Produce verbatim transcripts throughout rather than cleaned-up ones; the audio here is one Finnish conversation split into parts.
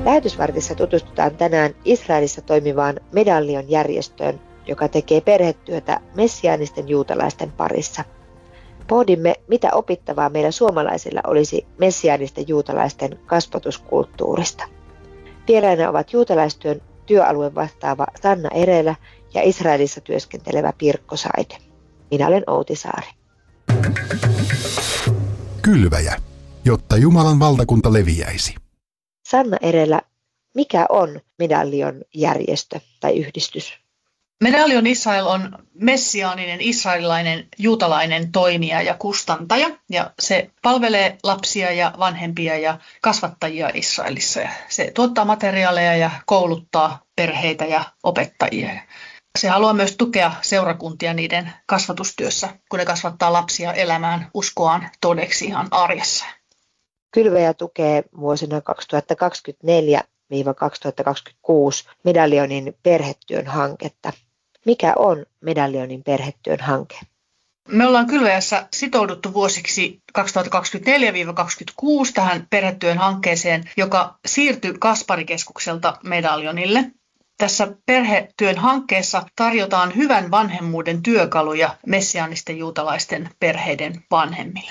Lähetysvartissa tutustutaan tänään Israelissa toimivaan Medallion järjestöön, joka tekee perhetyötä messiaanisten juutalaisten parissa. Pohdimme, mitä opittavaa meillä suomalaisilla olisi messiaanisten juutalaisten kasvatuskulttuurista. Vieraina ovat juutalaistyön työalueen vastaava Sanna Erelä ja Israelissa työskentelevä Pirkko Saide. Minä olen Outi Saari. Kylväjä, jotta Jumalan valtakunta leviäisi. Sanna Erelä, mikä on Medallion järjestö tai yhdistys? Medallion Israel on messiaaninen israelilainen juutalainen toimija ja kustantaja, ja se palvelee lapsia ja vanhempia ja kasvattajia Israelissa. Ja se tuottaa materiaaleja ja kouluttaa perheitä ja opettajia. Se haluaa myös tukea seurakuntia niiden kasvatustyössä, kun ne kasvattaa lapsia elämään uskoaan todeksi ihan arjessa. Kylväjä tukee vuosina kaksituhattakaksikymmentäneljä kaksituhattakaksikymmentäkuusi Medallionin perhetyön hanketta. Mikä on Medallionin perhetyön hanke? Me ollaan Kylväjässä sitouduttu vuosiksi kaksituhattakaksikymmentäneljä kaksikymmentäkuusi tähän perhetyön hankkeeseen, joka siirtyi Kasparikeskukselta Medallionille. Tässä perhetyön hankkeessa tarjotaan hyvän vanhemmuuden työkaluja messiaanisten juutalaisten perheiden vanhemmille.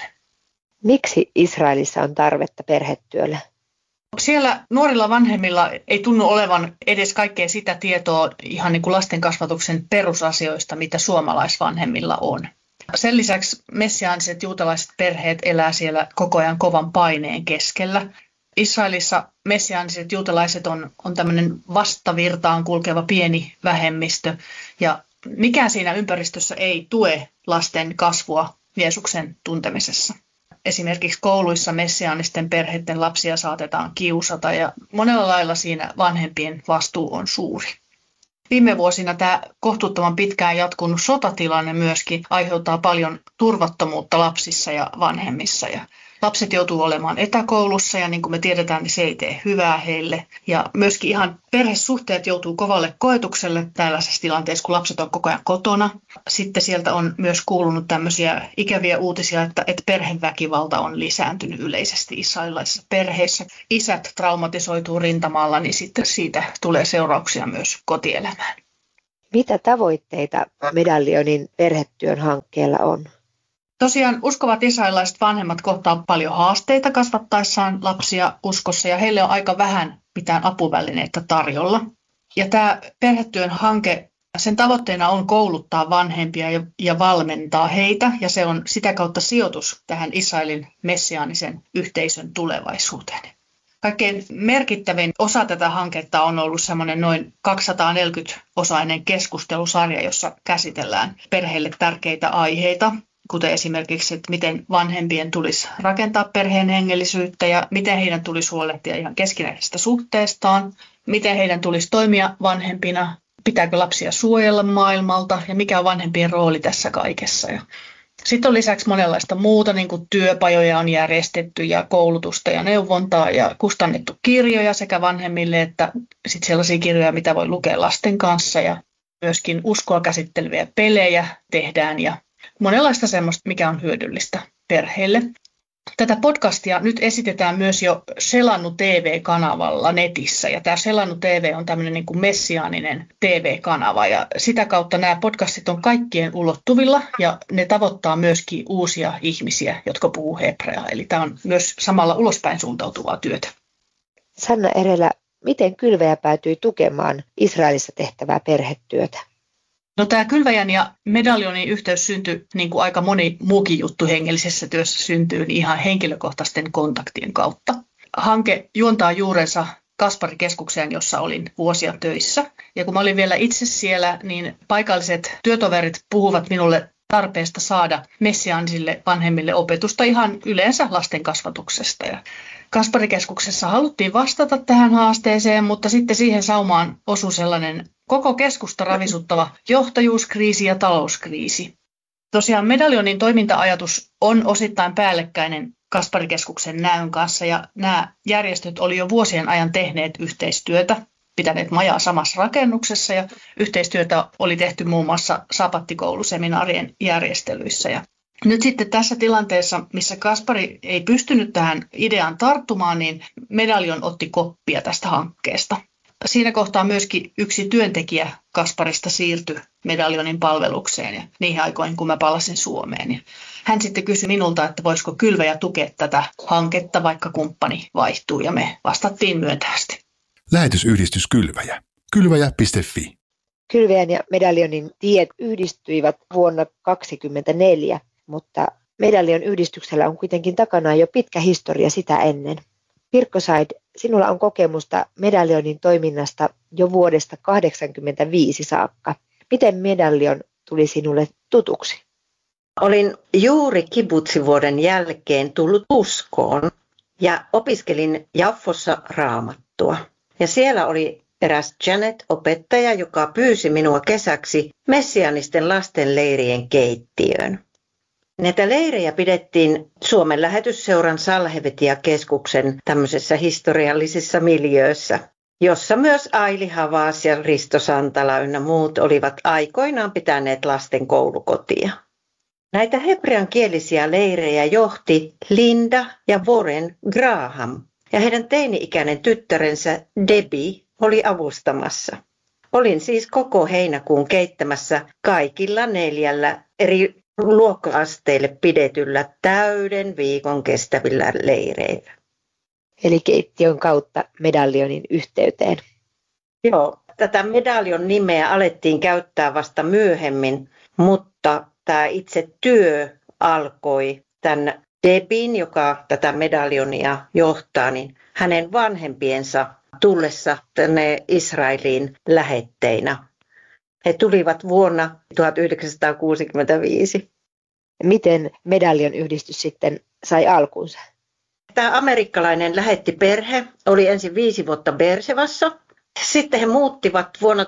Miksi Israelissa on tarvetta perhetyölle? Siellä nuorilla vanhemmilla ei tunnu olevan edes kaikkea sitä tietoa ihan niin kuin lasten kasvatuksen perusasioista, mitä suomalaisvanhemmilla on. Sen lisäksi messiaaniset juutalaiset perheet elää siellä koko ajan kovan paineen keskellä. Israelissa messiaaniset juutalaiset on, on tämmöinen vastavirtaan kulkeva pieni vähemmistö, ja mikään siinä ympäristössä ei tue lasten kasvua Jeesuksen tuntemisessa. Esimerkiksi kouluissa messiaanisten perheiden lapsia saatetaan kiusata, ja monella lailla siinä vanhempien vastuu on suuri. Viime vuosina tämä kohtuuttoman pitkään jatkunut sotatilanne myöskin aiheuttaa paljon turvattomuutta lapsissa ja vanhemmissa. Ja lapset joutuu olemaan etäkoulussa, ja niin kuin me tiedetään, niin se ei tee hyvää heille. Ja myöskin ihan perhesuhteet joutuu kovalle koetukselle tällaisessa tilanteessa, kun lapset on koko ajan kotona. Sitten sieltä on myös kuulunut tämmöisiä ikäviä uutisia, että, että perheväkivalta on lisääntynyt yleisesti israelilaisissa perheissä. Isät traumatisoituu rintamalla, niin sitten siitä tulee seurauksia myös kotielämään. Mitä tavoitteita Medallionin perhetyön hankkeella on? Tosiaan uskovat israelilaiset vanhemmat kohtaa paljon haasteita kasvattaessaan lapsia uskossa, ja heille on aika vähän mitään apuvälineitä tarjolla. Ja tämä perhetyön hanke, sen tavoitteena on kouluttaa vanhempia ja, ja valmentaa heitä, ja se on sitä kautta sijoitus tähän Israelin messiaanisen yhteisön tulevaisuuteen. Kaikkein merkittävin osa tätä hanketta on ollut semmoinen noin kaksisataaneljäkymmentä-osainen keskustelusarja, jossa käsitellään perheille tärkeitä aiheita, kuten esimerkiksi, että miten vanhempien tulisi rakentaa perheen hengellisyyttä ja miten heidän tulisi huolehtia ihan keskinäisestä suhteestaan, miten heidän tulisi toimia vanhempina, pitääkö lapsia suojella maailmalta ja mikä on vanhempien rooli tässä kaikessa. Sitten on lisäksi monenlaista muuta, niin kuin työpajoja on järjestetty ja koulutusta ja neuvontaa ja kustannettu kirjoja sekä vanhemmille että sitten sellaisia kirjoja, mitä voi lukea lasten kanssa, ja myöskin uskoa käsitteleviä pelejä tehdään ja monenlaista semmoista, mikä on hyödyllistä perheelle. Tätä podcastia nyt esitetään myös jo Selannu T V-kanavalla netissä, ja tämä Selannu T V on tämmöinen niin kuin messiaaninen T V-kanava, ja sitä kautta nämä podcastit on kaikkien ulottuvilla, ja ne tavoittaa myöskin uusia ihmisiä, jotka puhuu hebreaa, eli tämä on myös samalla ulospäin suuntautuvaa työtä. Sanna Erelä, miten Kylväjä päätyi tukemaan Israelissa tehtävää perhetyötä? No, tämä Kylväjän ja Medallionin yhteys syntyi, niin kuin aika moni muukin juttu hengellisessä työssä syntyy, niin ihan henkilökohtaisten kontaktien kautta. Hanke juontaa juurensa Kasparikeskukseen, jossa olin vuosia töissä. Ja kun mä olin vielä itse siellä, niin paikalliset työtoverit puhuvat minulle tarpeesta saada messiaanisille vanhemmille opetusta ihan yleensä lasten kasvatuksesta. Ja Kasparikeskuksessa haluttiin vastata tähän haasteeseen, mutta sitten siihen saumaan osui sellainen koko keskusta ravisuttava johtajuuskriisi ja talouskriisi. Tosiaan Medallionin toiminta-ajatus on osittain päällekkäinen Kasparikeskuksen näyn kanssa, ja nämä järjestöt oli jo vuosien ajan tehneet yhteistyötä, pitäneet majaa samassa rakennuksessa, ja yhteistyötä oli tehty muun muassa sabattikouluseminaarien järjestelyissä. Ja Nyt sitten tässä tilanteessa, missä Kaspari ei pystynyt tähän ideaan tarttumaan, niin Medaljon otti koppia tästä hankkeesta. Siinä kohtaa myöskin yksi työntekijä Kasparista siirtyi Medaljonin palvelukseen ja niihin aikoihin, kun mä palasin Suomeen. Ja hän sitten kysyi minulta, että voisiko Kylväjä tukea tätä hanketta, vaikka kumppani vaihtuu, ja me vastattiin myöntävästi. Lähetysyhdistys Kylväjä. Kylväjä piste fi. Kylväjän ja Medaljonin tiet yhdistyivät vuonna tuhatyhdeksänsataakaksikymmentäneljä, mutta Medaljon yhdistyksellä on kuitenkin takanaan jo pitkä historia sitä ennen. Pirkko Said, sinulla on kokemusta Medaljonin toiminnasta jo vuodesta tuhatyhdeksänsataakahdeksankymmentäviisi saakka. Miten Medaljon tuli sinulle tutuksi? Olin juuri kibbutsivuoden jälkeen tullut uskoon ja opiskelin Jaffossa raamattua. Ja siellä oli eräs Janet-opettaja, joka pyysi minua kesäksi messianisten lasten leirien keittiöön. Näitä leirejä pidettiin Suomen lähetysseuran Salhevetia-keskuksen tämmöisessä historiallisessa miljöössä, jossa myös Aili Havas ja Risto Santala ynnä muut olivat aikoinaan pitäneet lasten koulukotia. Näitä hebreankielisiä leirejä johti Linda ja Warren Graham, ja heidän teini-ikäinen tyttärensä Debbie oli avustamassa. Olin siis koko heinäkuun keittämässä kaikilla neljällä eri luokka-asteille pidetyllä täyden viikon kestävillä leireillä. Eli keittiön kautta Medaljonin yhteyteen. Joo, tätä Medaljon nimeä alettiin käyttää vasta myöhemmin, mutta tämä itse työ alkoi tämän Debin, joka tätä Medaljonia johtaa, niin hänen vanhempiensa tullessa tänne Israeliin lähetteinä. He tulivat vuonna tuhatyhdeksänsataakuusikymmentäviisi. Miten Medaljon yhdistys sitten sai alkunsa? Tämä amerikkalainen lähettiperhe oli ensin viisi vuotta Beershevassa. Sitten he muuttivat vuonna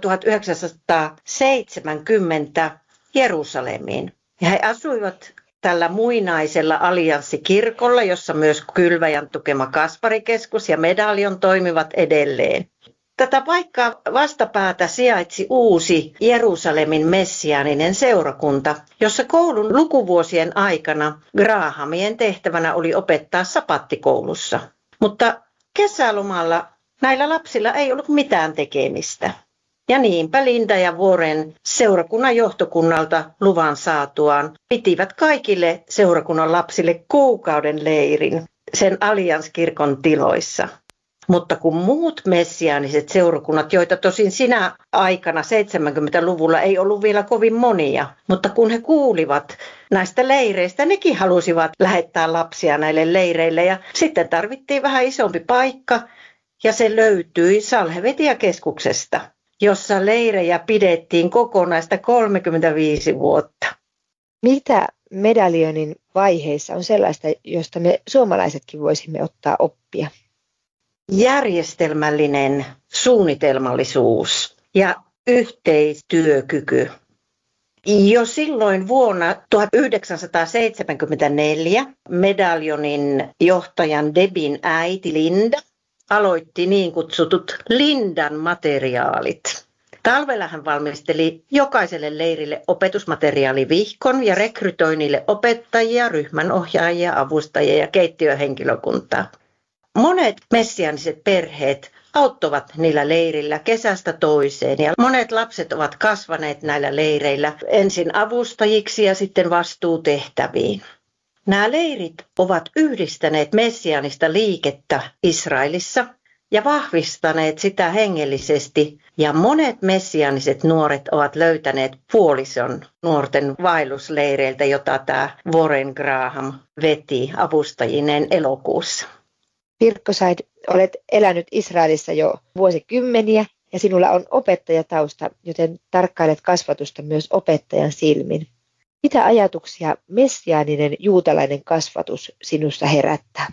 tuhatyhdeksänsataaseitsemänkymmentä Jerusalemiin. Ja he asuivat tällä muinaisella allianssikirkolla, jossa myös Kylväjän tukema Kasparikeskus ja Medaljon toimivat edelleen. Tätä paikkaa vastapäätä sijaitsi uusi Jerusalemin messiaaninen seurakunta, jossa koulun lukuvuosien aikana Grahamien tehtävänä oli opettaa sapattikoulussa. Mutta kesälomalla näillä lapsilla ei ollut mitään tekemistä. Ja niinpä Linda ja Warren seurakunnan johtokunnalta luvan saatuaan pitivät kaikille seurakunnan lapsille kuukauden leirin sen Allianskirkon tiloissa. Mutta kun muut messiaaniset seurakunnat, joita tosin sinä aikana seitsemänkymmentäluvulla ei ollut vielä kovin monia, mutta kun he kuulivat näistä leireistä, nekin halusivat lähettää lapsia näille leireille ja sitten tarvittiin vähän isompi paikka ja se löytyi Salhevetia-keskuksesta, jossa leirejä pidettiin kokonaista kolmekymmentäviisi vuotta. Mitä Medaljonin vaiheissa on sellaista, josta me suomalaisetkin voisimme ottaa oppia? Järjestelmällinen suunnitelmallisuus ja yhteistyökyky. Jo silloin vuonna tuhatyhdeksänsataaseitsemänkymmentäneljä Medaljonin johtajan Debin äiti Linda aloitti niin kutsutut Lindan materiaalit. Talvella hän valmisteli jokaiselle leirille opetusmateriaalivihkon ja rekrytoi niille opettajia, ryhmänohjaajia, avustajia ja keittiöhenkilökuntaa. Monet messiaaniset perheet auttoivat niillä leirillä kesästä toiseen ja monet lapset ovat kasvaneet näillä leireillä ensin avustajiksi ja sitten vastuutehtäviin. Nämä leirit ovat yhdistäneet messiaanista liikettä Israelissa ja vahvistaneet sitä hengellisesti ja monet messiaaniset nuoret ovat löytäneet puolison nuorten vaellusleireiltä, jota tämä Warren Graham veti avustajineen elokuussa. Pirkko Said, olet elänyt Israelissa jo vuosikymmeniä ja sinulla on opettajatausta, joten tarkkailet kasvatusta myös opettajan silmin. Mitä ajatuksia messiaaninen juutalainen kasvatus sinussa herättää?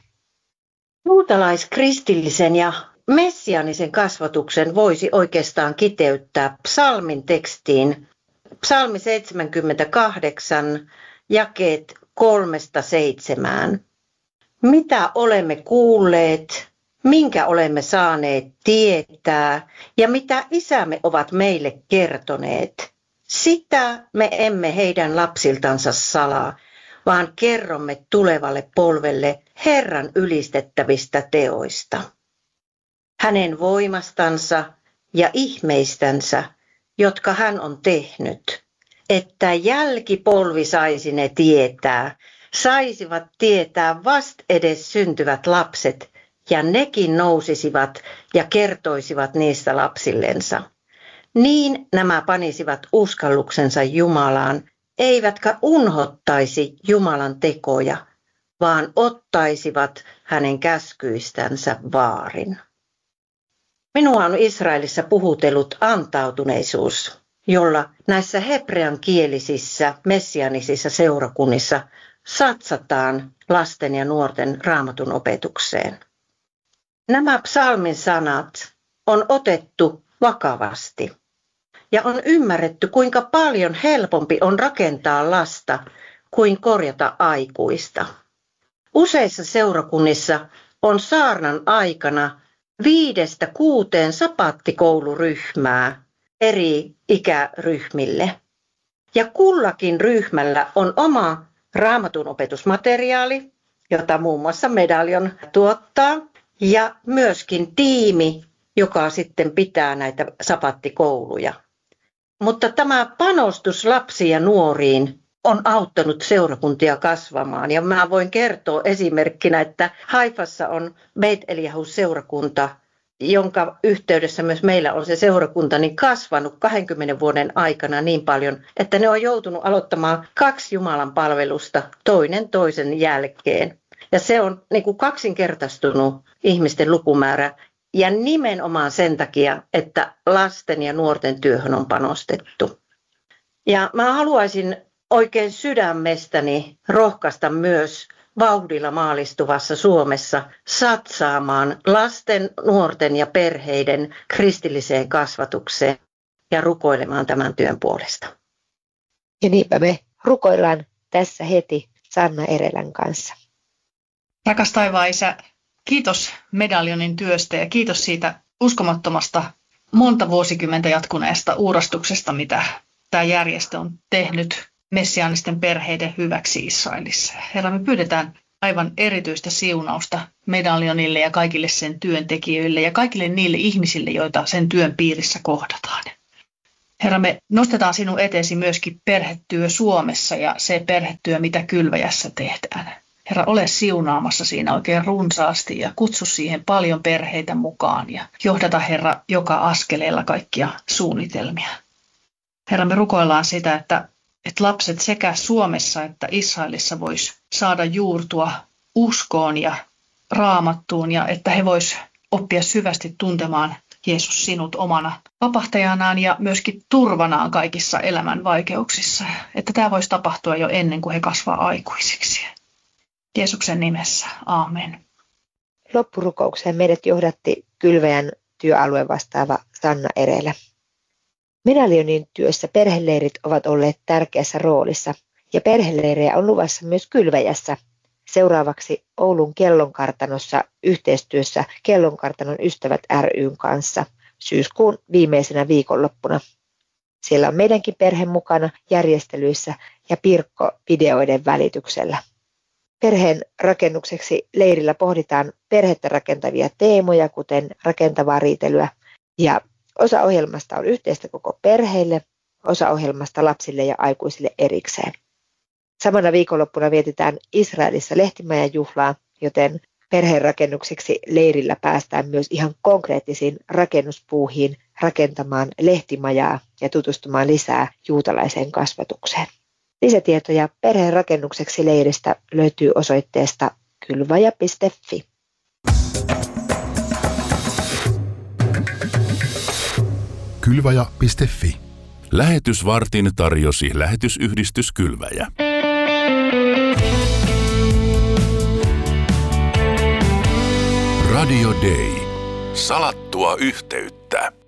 Juutalaiskristillisen ja messiaanisen kasvatuksen voisi oikeastaan kiteyttää psalmin tekstiin. Psalmi seitsemänkymmentäkahdeksan, jakeet kolmesta seitsemään. Mitä olemme kuulleet, minkä olemme saaneet tietää ja mitä isämme ovat meille kertoneet, sitä me emme heidän lapsiltansa salaa, vaan kerromme tulevalle polvelle Herran ylistettävistä teoista. Hänen voimastansa ja ihmeistänsä, jotka hän on tehnyt, että jälkipolvi saisi ne tietää, saisivat tietää vast edes syntyvät lapset, ja nekin nousisivat ja kertoisivat niistä lapsillensa. Niin nämä panisivat uskalluksensa Jumalaan, eivätkä unhottaisi Jumalan tekoja, vaan ottaisivat hänen käskyistänsä vaarin. Minua on Israelissa puhutellut antautuneisuus, jolla näissä hebreankielisissä messianisissa seurakunnissa satsataan lasten ja nuorten raamatun opetukseen. Nämä psalmin sanat on otettu vakavasti ja on ymmärretty, kuinka paljon helpompi on rakentaa lasta kuin korjata aikuista. Useissa seurakunnissa on saarnan aikana viidestä kuuteen sapattikouluryhmää eri ikäryhmille. Ja kullakin ryhmällä on oma raamatun opetusmateriaali, jota muun muassa Medallion tuottaa, ja myöskin tiimi, joka sitten pitää näitä sapattikouluja. Mutta tämä panostus lapsiin ja nuoriin on auttanut seurakuntia kasvamaan. Ja mä voin kertoa esimerkkinä, että Haifassa on Beit Eliyahu-seurakunta, jonka yhteydessä myös meillä on se seurakunta, niin kasvanut kahdenkymmenen vuoden aikana niin paljon, että ne on joutunut aloittamaan kaksi Jumalan palvelusta toinen toisen jälkeen. Ja se on niin kuin kaksinkertaistunut ihmisten lukumäärä ja nimenomaan sen takia, että lasten ja nuorten työhön on panostettu. Ja mä haluaisin oikein sydämestäni rohkaista myös vauhdilla maalistuvassa Suomessa satsaamaan lasten, nuorten ja perheiden kristilliseen kasvatukseen ja rukoilemaan tämän työn puolesta. Ja niinpä me rukoillaan tässä heti Sanna Erelän kanssa. Rakas taivaan Isä, kiitos Medallionin työstä ja kiitos siitä uskomattomasta monta vuosikymmentä jatkuneesta uurastuksesta, mitä tämä järjestö on tehnyt messiaanisten perheiden hyväksi Israelissa. Herra, me pyydetään aivan erityistä siunausta Medallionille ja kaikille sen työntekijöille ja kaikille niille ihmisille, joita sen työn piirissä kohdataan. Herra, me nostetaan sinun eteesi myöskin perhetyö Suomessa ja se perhetyö, mitä Kylväjässä tehdään. Herra, ole siunaamassa siinä oikein runsaasti ja kutsu siihen paljon perheitä mukaan ja johdata, Herra, joka askeleella kaikkia suunnitelmia. Herra, me rukoillaan sitä, että, että lapset sekä Suomessa että Israelissa vois saada juurtua uskoon ja raamattuun ja että he vois oppia syvästi tuntemaan Jeesus sinut omana vapahtajanaan ja myöskin turvanaan kaikissa elämän vaikeuksissa. Että tämä voisi tapahtua jo ennen kuin he kasvaa aikuisiksi. Jeesuksen nimessä. Aamen. Loppurukoukseen meidät johdatti Kylväjän työalueen vastaava Sanna Erelä. Medallionin työssä perheleirit ovat olleet tärkeässä roolissa ja perheleirejä on luvassa myös Kylväjässä. Seuraavaksi Oulun Kellonkartanossa yhteistyössä Kellonkartanon ystävät ry:n kanssa syyskuun viimeisenä viikonloppuna. Siellä on meidänkin perhe mukana järjestelyissä ja Pirkko videoiden välityksellä. Perheen rakennukseksi leirillä pohditaan perhettä rakentavia teemoja, kuten rakentavaa riitelyä, ja osa ohjelmasta on yhteistä koko perheille, osa ohjelmasta lapsille ja aikuisille erikseen. Samana viikonloppuna vietetään Israelissa lehtimajan juhlaa, joten perheenrakennukseksi leirillä päästään myös ihan konkreettisiin rakennuspuuhiin rakentamaan lehtimajaa ja tutustumaan lisää juutalaiseen kasvatukseen. Lisätietoja perheen rakennukseksi leiristä löytyy osoitteesta kylvaja piste fi. kylvaja piste fi. Lähetysvartin tarjosi lähetysyhdistys Kylväjä. Radio Day. Salattua yhteyttä.